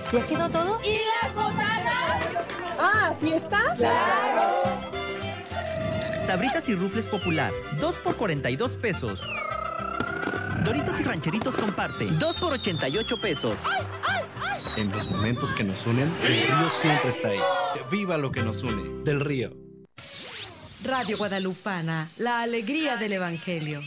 ¿Ya quedó todo? ¿Y las botanas? Ah, ¿fiesta? ¡Claro! Sabritas y Rufles Popular, 2 por 42 pesos. Doritos y Rancheritos Comparte, 2 por 88 pesos. En los momentos que nos unen, el Río siempre está ahí. ¡Viva lo que nos une! Del Río. Radio Guadalupana, la alegría del Evangelio.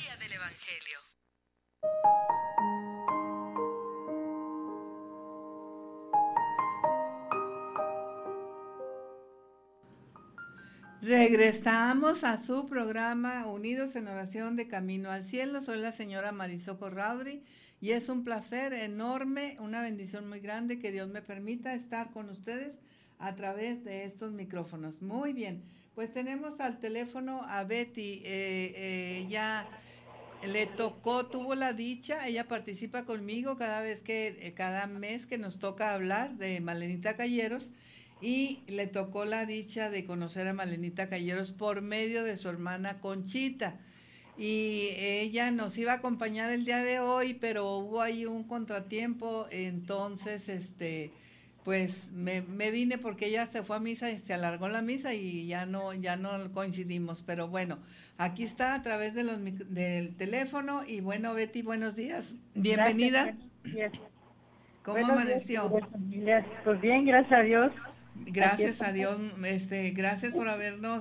Regresamos a su programa Unidos en Oración de Camino al Cielo. Soy la señora Marisol Corraudri y es un placer enorme, una bendición muy grande que Dios me permita estar con ustedes a través de estos micrófonos. Muy bien, pues tenemos al teléfono a Betty. Ya le tocó, tuvo la dicha, ella participa conmigo cada mes que nos toca hablar de Malenita Calleros. Y le tocó la dicha de conocer a Malenita Calleros por medio de su hermana Conchita. Y ella nos iba a acompañar el día de hoy, pero hubo ahí un contratiempo, entonces pues me vine porque ella se fue a misa y se alargó la misa y ya no coincidimos. Pero bueno, aquí está a través de del teléfono. Y bueno, Betty, buenos días. Bienvenida. Gracias. ¿Cómo Buenos amaneció? Días, pues bien, gracias a Dios. Gracias a Dios, gracias por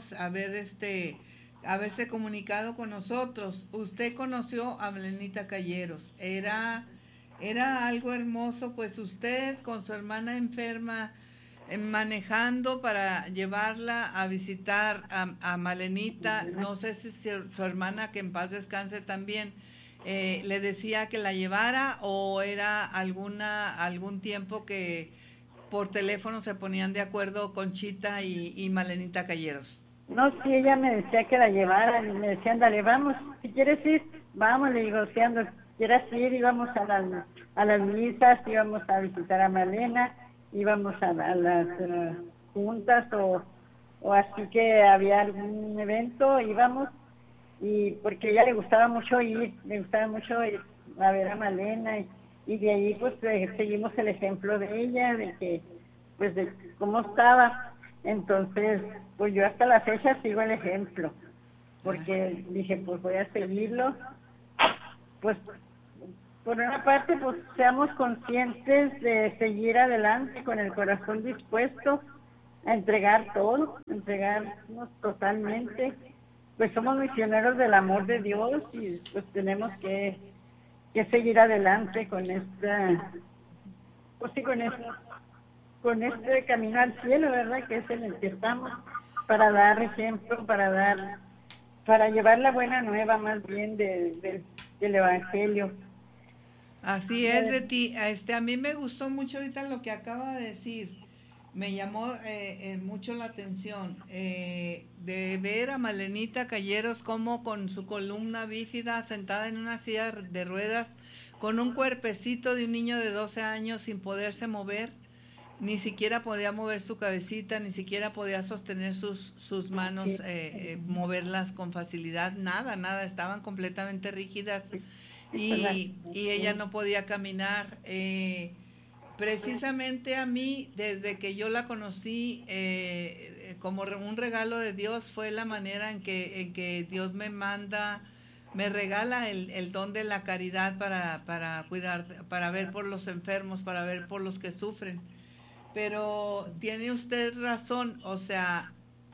haberse comunicado con nosotros. Usted conoció a Malenita Calleros. Era algo hermoso, pues usted con su hermana enferma, manejando para llevarla a visitar a Malenita. No sé si su hermana, que en paz descanse también, le decía que la llevara, o era algún tiempo que por teléfono se ponían de acuerdo Conchita y Malenita Calleros. No, sí, ella me decía que la llevara, y me decía, ándale, vamos, si quieres ir, vamos, le digo, si quieres ir, íbamos a las misas, íbamos a visitar a Malena, íbamos a las juntas, o así que había algún evento, íbamos, y porque a ella le gustaba mucho ir a ver a Malena, y de ahí pues seguimos el ejemplo de ella, de cómo estaba. Entonces, pues yo hasta la fecha sigo el ejemplo, porque dije, pues voy a seguirlo. Pues por una parte, pues seamos conscientes de seguir adelante con el corazón dispuesto a entregarnos totalmente. Pues somos misioneros del amor de Dios y pues tenemos que seguir adelante con con este camino al cielo, ¿verdad? Que es en el que estamos, para dar ejemplo, para llevar la buena nueva más bien del Evangelio. Así es, Betty. A mí me gustó mucho ahorita lo que acaba de decir. Me llamó mucho la atención de ver a Malenita Calleros como con su columna bífida, sentada en una silla de ruedas, con un cuerpecito de un niño de 12 años sin poderse mover. Ni siquiera podía mover su cabecita, ni siquiera podía sostener sus manos, moverlas con facilidad, nada, estaban completamente rígidas, y ella no podía caminar. Precisamente a mí, desde que yo la conocí, como un regalo de Dios, fue la manera en que Dios me regala el don de la caridad para cuidar, para ver por los enfermos, para ver por los que sufren. Pero tiene usted razón, o sea,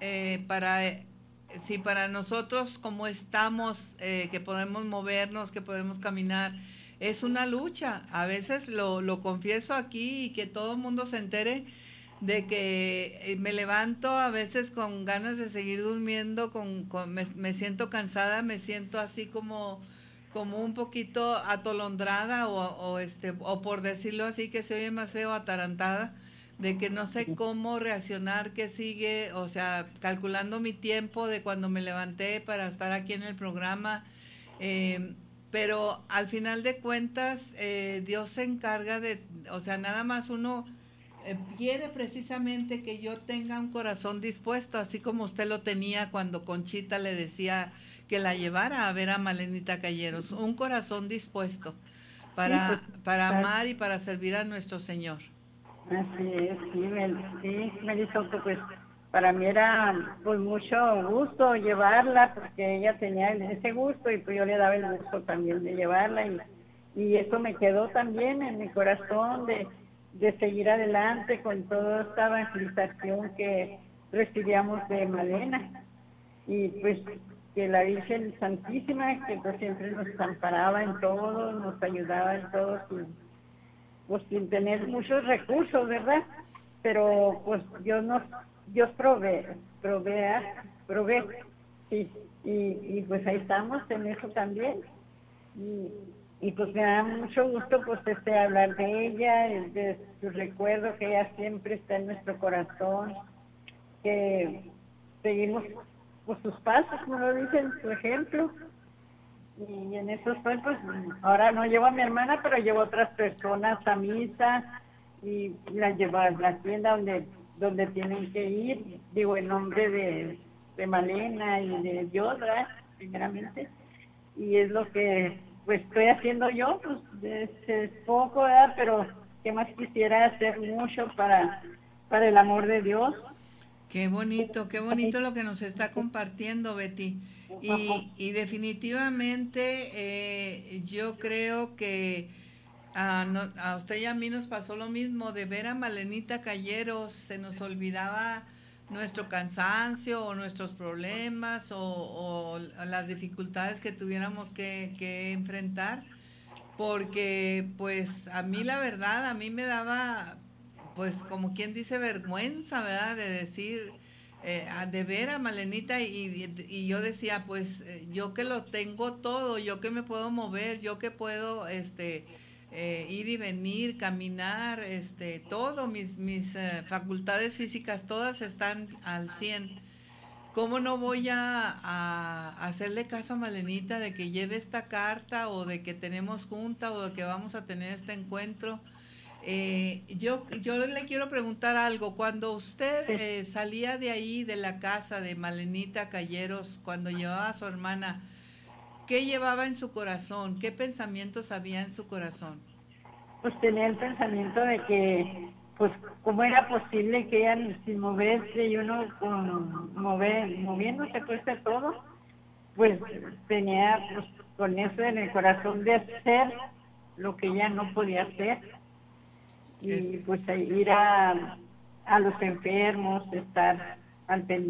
si para nosotros como estamos, que podemos movernos, que podemos caminar, es una lucha. A veces lo confieso aquí, y que todo el mundo se entere de que me levanto a veces con ganas de seguir durmiendo, me siento cansada, me siento así como un poquito atolondrada, o por decirlo así, que se oye más feo, atarantada, de que no sé cómo reaccionar, qué sigue, o sea, calculando mi tiempo de cuando me levanté para estar aquí en el programa, pero al final de cuentas Dios se encarga o sea, nada más uno quiere precisamente que yo tenga un corazón dispuesto, así como usted lo tenía cuando Conchita le decía que la llevara a ver a Malenita Calleros, un corazón dispuesto para amar y para servir a nuestro Señor. Así es, sí, Mary Soto, pues para mí era pues mucho gusto llevarla porque ella tenía ese gusto y pues yo le daba el gusto también de llevarla y eso me quedó también en mi corazón de seguir adelante con toda esta evangelización que recibíamos de Malena y pues que la Virgen Santísima que pues siempre nos amparaba en todo, nos ayudaba en todo pues sin tener muchos recursos, ¿verdad? Pero pues Dios provee, sí, y pues ahí estamos en eso también. Y pues me da mucho gusto pues hablar de ella, de su recuerdo, que ella siempre está en nuestro corazón, que seguimos pues sus pasos, como lo dicen, su ejemplo. Y en eso estoy, pues ahora no llevo a mi hermana, pero llevo a otras personas a misa y las llevo a la tienda donde tienen que ir, digo en nombre de Malena y de Dios, ¿verdad? Primeramente. Y es lo que pues estoy haciendo yo, pues es poco, ¿verdad? Pero qué más quisiera hacer mucho para el amor de Dios. Qué bonito lo que nos está compartiendo, Betty. Y definitivamente yo creo que a usted y a mí nos pasó lo mismo, de ver a Malenita Calleros, se nos olvidaba nuestro cansancio o nuestros problemas o las dificultades que tuviéramos que enfrentar, porque pues a mí la verdad, a mí me daba, pues como quien dice, vergüenza, ¿verdad? De decir, de ver a Malenita y yo decía, pues yo que lo tengo todo, yo que me puedo mover, yo que puedo ir y venir, caminar, todo, mis facultades físicas todas están al 100. ¿Cómo no voy a hacerle caso a Malenita de que lleve esta carta o de que tenemos junta o de que vamos a tener este encuentro? Yo le quiero preguntar algo. Cuando usted salía de ahí, de la casa de Malenita Calleros, cuando llevaba a su hermana, ¿qué llevaba en su corazón? ¿Qué pensamientos había en su corazón? Pues tenía el pensamiento de que, pues, ¿cómo era posible que ella sin moverse y uno moviéndose pues de todo? Pues tenía pues, con eso en el corazón de hacer lo que ella no podía hacer. Y pues ir a los enfermos, estar al pendiente